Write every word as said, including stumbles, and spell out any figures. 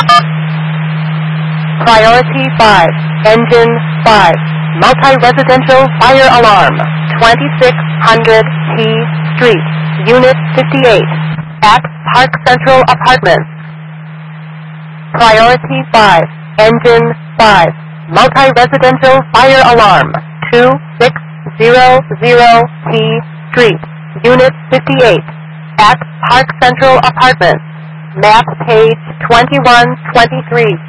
Priority five, Engine five, Multi-Residential Fire Alarm, twenty-six hundred T Street, Unit fifty-eight, at Park Central Apartments. Priority five, Engine five, Multi-Residential Fire Alarm, two six zero zero T Street, Unit fifty-eight, at Park Central Apartments. Map page twenty-one twenty-three.